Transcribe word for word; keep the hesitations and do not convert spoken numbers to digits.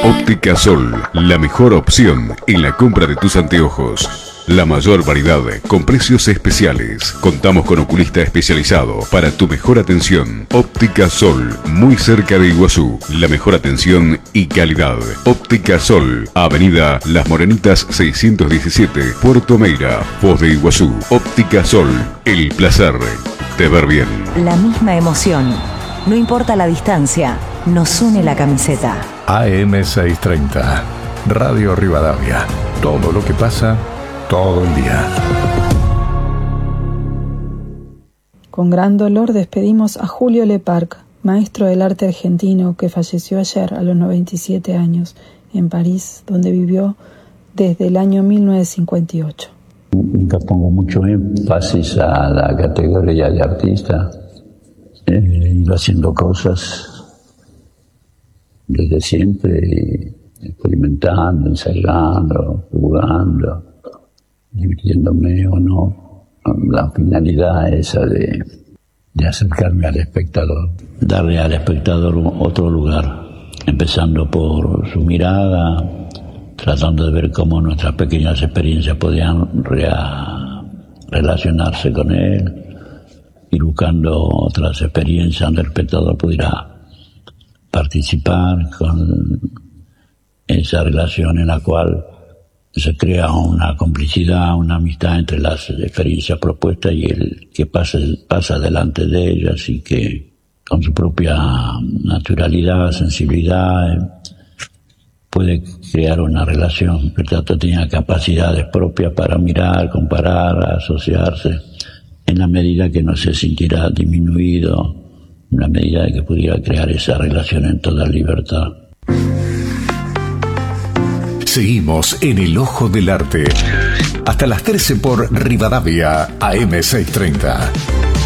Óptica Sol, la mejor opción en la compra de tus anteojos. La mayor variedad con precios especiales. Contamos con oculista especializado para tu mejor atención. Óptica Sol, muy cerca de Iguazú. La mejor atención y calidad. Óptica Sol, Avenida Las Morenitas seiscientos diecisiete, Puerto Meira, Foz de Iguazú. Óptica Sol, el placer de ver bien. La misma emoción. No importa la distancia, nos une la camiseta. A M seiscientos treinta, Radio Rivadavia. Todo lo que pasa todo el día. Con gran dolor despedimos a Julio Leparc, maestro del arte argentino que falleció ayer a los noventa y siete años en París, donde vivió desde el año mil novecientos cincuenta y ocho. Nunca pongo mucho énfasis a la categoría de artista. He ido haciendo cosas desde siempre, experimentando, ensayando, jugando, divirtiéndome o no. La finalidad esa de, de acercarme al espectador, darle al espectador otro lugar, empezando por su mirada, tratando de ver cómo nuestras pequeñas experiencias podían rea, relacionarse con él, y buscando otras experiencias donde el espectador pudiera participar con esa relación en la cual se crea una complicidad, una amistad entre las experiencias propuestas y el que pasa, pasa delante de ellas, y que con su propia naturalidad, sensibilidad, puede crear una relación. El teatro tenía capacidades propias para mirar, comparar, asociarse, en la medida que no se sintiera disminuido, en la medida de que pudiera crear esa relación en toda libertad. Seguimos en el Ojo del Arte. Hasta las trece por Rivadavia, A M seiscientos treinta.